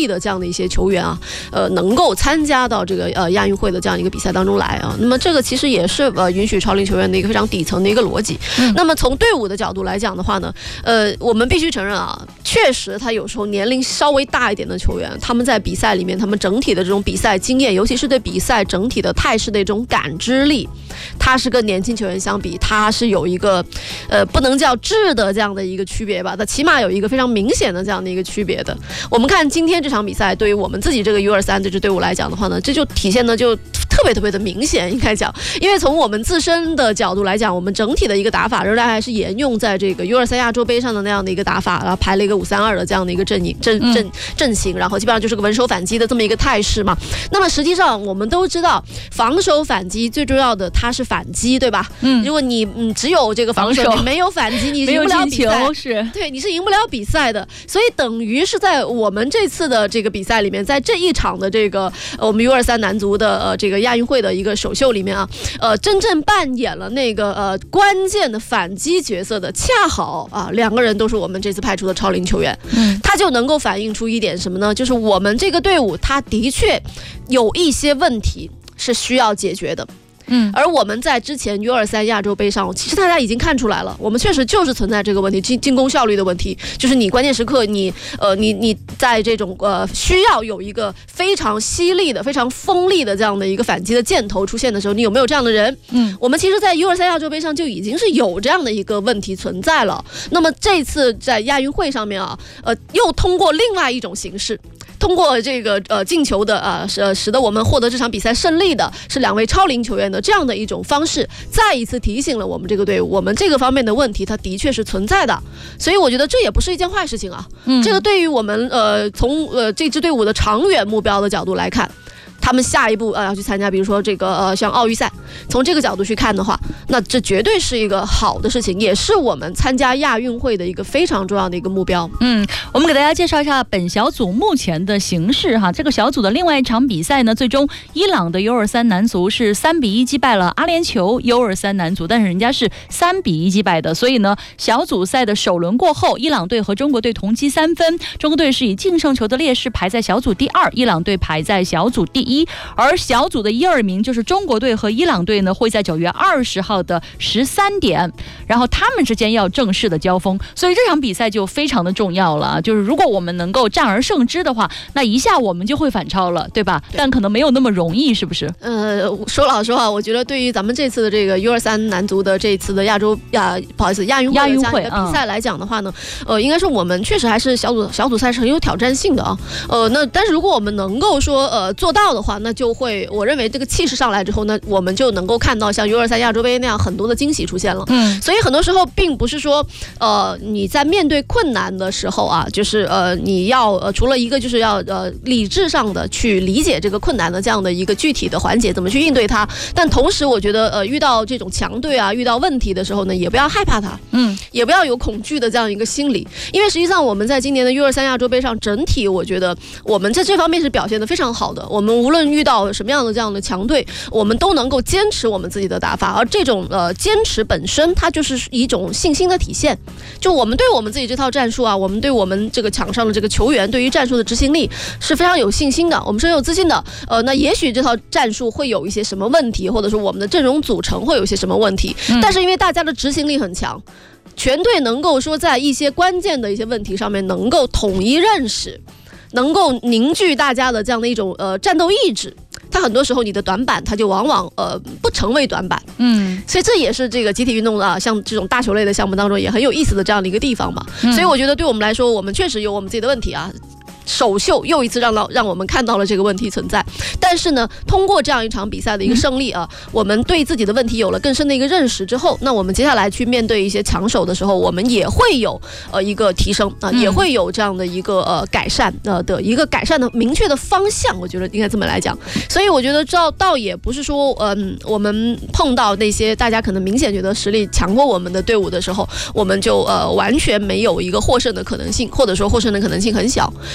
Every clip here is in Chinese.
力的这样的一些球员啊，能够参加到这个亚运会的这样一个比赛当中来啊。那么这个其实也是允许超龄球员的一个非常底层的一个逻辑。那么从队伍的角度来讲的话呢，我们必须承认啊，确实他有时候年龄稍微大一点的球员，他们在比赛里面，他们整体的这种比赛经验，尤其是对比赛整体的态势的一种感知力，他是跟年轻球员相比，他是有一个不能叫质的这样的一个区别吧，他起码有一个非常明显的这样的一个区别的。我们看今天这场比赛，对于我们自己这个 U23 这支队伍来讲的话呢，这就体现的就特别的明显，应该讲，因为从我们自身的角度来讲，我们整体的一个打法仍然还是沿用在这个 U23 亚洲杯上的那样的一个打法，然后排了一个5-3-2的这样的一个阵型，然后基本上就是个稳守反击的这么一个态势嘛。那么实际上我们都知道，防守反击最重要的它是反击，对吧？如果你只有这个防守，你没有反击，你赢不了比赛，对，你是赢不了比赛的。所以等于是在我们这次的这个比赛里面，在这一场的这个我们 U23 男足的这个亚运会的一个首秀里面啊，真正扮演了那个关键的反击角色的，恰好啊2个人都是我们这次派出的超龄球员，他就能够反映出一点什么呢？就是我们这个队伍他的确有一些问题是需要解决的。而我们在之前 U23 亚洲杯上，其实大家已经看出来了，我们确实就是存在这个问题，进攻效率的问题，就是你关键时刻你在这种需要有一个非常犀利的、非常锋利的这样的一个反击的箭头出现的时候，你有没有这样的人？我们其实在 U23 亚洲杯上就已经是有这样的一个问题存在了。那么这次在亚运会上面啊，又通过另外一种形式。通过这个进球的使得我们获得这场比赛胜利的是2位超龄球员的这样的一种方式，再一次提醒了我们这个队伍，我们这个方面的问题它的确是存在的。所以我觉得这也不是一件坏事情啊。这个对于我们从这支队伍的长远目标的角度来看，他们下一步要去参加，比如说这个像奥运赛，从这个角度去看的话，那这绝对是一个好的事情，也是我们参加亚运会的一个非常重要的一个目标。 我们给大家介绍一下本小组目前的形势哈。这个小组的另外一场比赛呢，最终伊朗的 U23 男足是3-1击败了阿联酋 U23 男足，但是人家是3-1击败的，所以呢，小组赛的首轮过后，伊朗队和中国队同积3分，中国队是以净胜球的劣势排在小组第2，伊朗队排在小组第1。而小组的1、2名就是中国队和伊朗队呢，会在9月20号的13点，然后他们之间要正式的交锋，所以这场比赛就非常的重要了。就是如果我们能够战而胜之的话，那一下我们就会反超了，对吧？但可能没有那么容易，是不是？ 说老实话，我觉得对于咱们这次的这个 U23 男足的这一次的亚运会的比赛来讲的话呢，应该说我们确实还是小组赛是很有挑战性的啊。那但是如果我们能够说做到的话，那就会，我认为这个气势上来之后呢，我们就能够看到像 U23 亚洲杯那样很多的惊喜出现了。所以很多时候并不是说你在面对困难的时候啊，就是你要除了一个就是要理智上的去理解这个困难的这样的一个具体的环节怎么去应对它，但同时我觉得遇到这种强队啊，遇到问题的时候呢，也不要害怕它，也不要有恐惧的这样一个心理，因为实际上我们在今年的 U23 亚洲杯上整体我觉得我们在这方面是表现得非常好的，我们无论遇到什么样的这样的强队，我们都能够坚持我们自己的打法，而这种坚持本身它就是一种信心的体现，就我们对我们自己这套战术啊，我们对我们这个场上的这个球员对于战术的执行力是非常有信心的，我们是很有自信的。那也许这套战术会有一些什么问题，或者说我们的阵容组成会有一些什么问题，但是因为大家的执行力很强，全队能够说在一些关键的一些问题上面能够统一认识，能够凝聚大家的这样的一种战斗意志，它很多时候你的短板它就往往不成为短板。所以这也是这个集体运动啊，像这种大球类的项目当中也很有意思的这样的一个地方嘛。所以我觉得对我们来说，我们确实有我们自己的问题啊。首秀又一次让我们看到了这个问题存在，但是呢，通过这样一场比赛的一个胜利啊，我们对自己的问题有了更深的一个认识之后，那我们接下来去面对一些强手的时候，我们也会有一个提升啊，也会有这样的一个改善的一个改善的明确的方向，我觉得应该这么来讲。所以我觉得倒也不是说我们碰到那些大家可能明显觉得实力强过我们的队伍的时候，我们就完全没有一个获胜的可能性，或者说获胜的可能性很小。那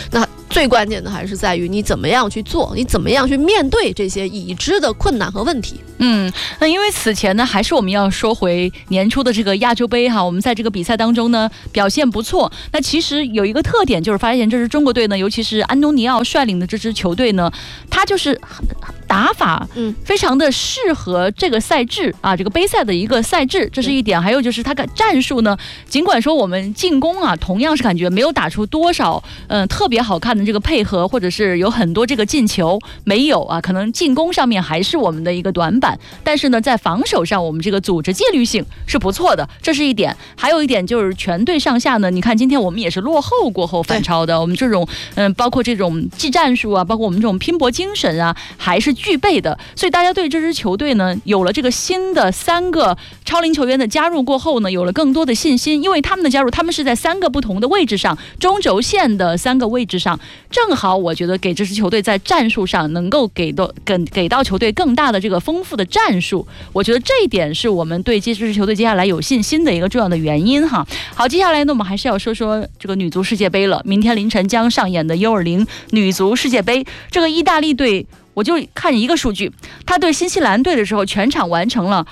最关键的还是在于你怎么样去做，你怎么样去面对这些已知的困难和问题。 那因为此前呢，还是我们要说回年初的这个亚洲杯哈，我们在这个比赛当中呢表现不错。那其实有一个特点，就是发现这支中国队呢，尤其是安东尼奥率领的这支球队呢，他就是打法非常的适合这个赛制啊，这个杯赛的一个赛制，这是一点。还有就是他的战术呢，尽管说我们进攻啊，同样是感觉没有打出多少特别好看的这个配合，或者是有很多这个进球没有啊，可能进攻上面还是我们的一个短板。但是呢，在防守上，我们这个组织纪律性是不错的，这是一点。还有一点就是全队上下呢，你看今天我们也是落后过后反超的，我们这种包括这种技战术啊，包括我们这种拼搏精神啊，还是具备的。所以大家对这支球队呢，有了这个新的3个超龄球员的加入过后呢，有了更多的信心。因为他们的加入，他们是在3个不同的位置上，中轴线的3个位置上，正好我觉得给这支球队在战术上能够给到球队更大的这个丰富的战术。我觉得这一点是我们对这支球队接下来有信心的一个重要的原因哈。好，接下来呢，我们还是要说说这个女足世界杯了。明天凌晨将上演的U20女足世界杯，这个意大利队，我就看一个数据，他对新西兰队的时候，全场完成了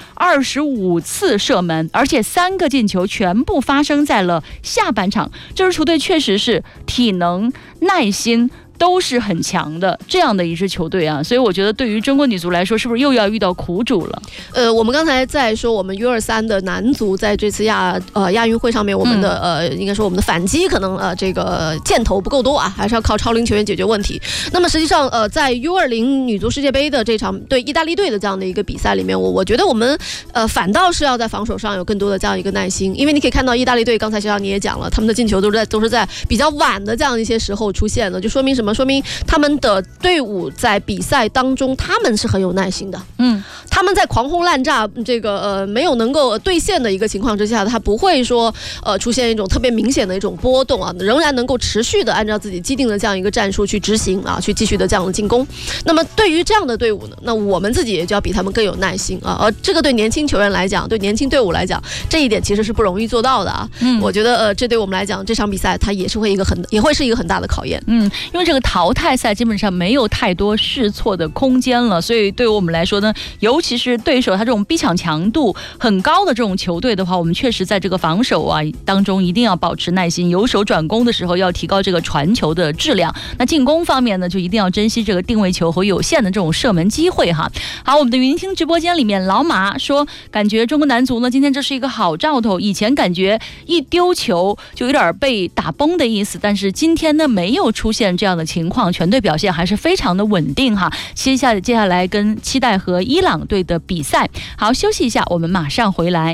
25次射门，而且3个进球全部发生在了下半场。这支球队确实是体能、耐心都是很强的这样的一支球队啊，所以我觉得对于中国女足来说，是不是又要遇到苦主了？ 我们刚才在说我们U23的男足在这次亚运会上面，我们的应该说我们的反击可能这个箭头不够多啊，还是要靠超龄球员解决问题。那么实际上在U20女足世界杯的这场对意大利队的这样的一个比赛里面，我觉得我们反倒是要在防守上有更多的这样一个耐心，因为你可以看到意大利队刚才学长你也讲了，他们的进球都是在比较晚的这样一些时候出现的，就说明什么？说明他们的队伍在比赛当中他们是很有耐心的。他们在狂轰滥炸这个没有能够兑现的一个情况之下，他不会说出现一种特别明显的一种波动啊，仍然能够持续的按照自己既定的这样一个战术去执行啊，去继续的这样的进攻。那么对于这样的队伍呢，那我们自己也就要比他们更有耐心啊。而这个对年轻球员来讲，对年轻队伍来讲，这一点其实是不容易做到的啊。我觉得这对我们来讲，这场比赛它也会是一个很大的考验。 因为这个淘汰赛基本上没有太多试错的空间了，所以对于我们来说呢，尤其是对手他这种逼抢强度很高的这种球队的话，我们确实在这个防守啊当中一定要保持耐心，由守转攻的时候要提高这个传球的质量。那进攻方面呢，就一定要珍惜这个定位球和有限的这种射门机会哈。好，我们的云听直播间里面，老马说，感觉中国男足呢今天这是一个好兆头，以前感觉一丢球就有点被打崩的意思，但是今天呢没有出现这样的情况，全队表现还是非常的稳定哈。接下来跟期待和伊朗队的比赛。好，休息一下，我们马上回来。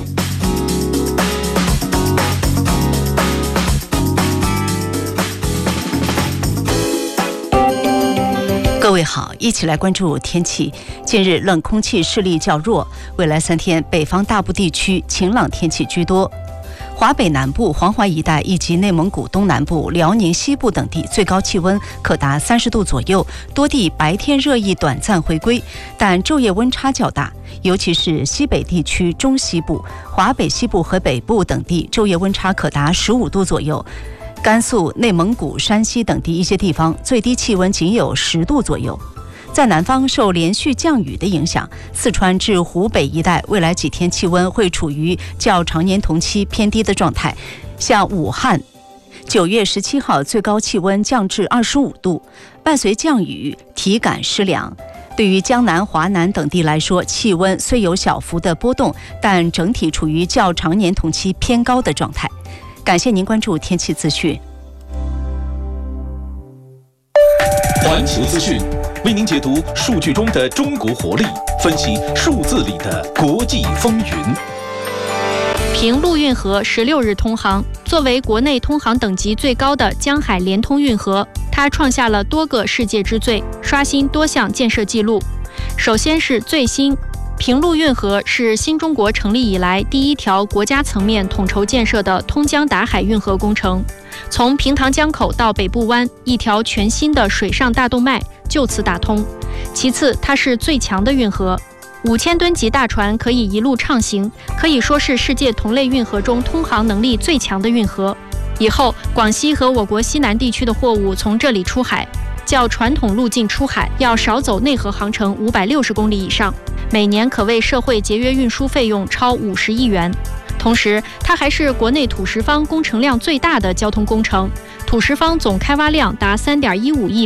各位好，一起来关注天气。近日冷空气势力较弱，未来3天北方大部地区晴朗天气居多。华北南部、黄淮一带以及内蒙古东南部、辽宁西部等地最高气温可达30度左右，多地白天热意短暂回归，但昼夜温差较大，尤其是西北地区中西部、华北西部和北部等地昼夜温差可达15度左右。甘肃、内蒙古、山西等地一些地方最低气温仅有10度左右。在南方受连续降雨的影响，四川至湖北一带未来几天气温会处于较常年同期偏低的状态。像武汉9月17号最高气温降至25度，伴随降雨，体感湿凉。对于江南、华南等地来说，气温虽有小幅的波动，但整体处于较常年同期偏高的状态。感谢您关注天气资讯。 环球资讯为您解读数据中的中国活力，分析数字里的国际风云。 平陆运河16日通航，作为国内通航等级最高的江海联通运河，它创下了多个世界之最，刷新多项建设记录。首先是最新，平陆运河是新中国成立以来第一条国家层面统筹建设的通江达海运河工程，从平塘江口到北部湾，一条全新的水上大动脉就此打通。其次，它是最强的运河，5000吨级大船可以一路畅行，可以说是世界同类运河中通航能力最强的运河。 以后广西和我国西南地区的货物从这里出海，较传统路径出海要少走内河航程560公里以上，每年可为社会节约运输费用超50亿元。同时，它还是国内土石方工程量最大的交通工程，土石方总开挖量达3.15亿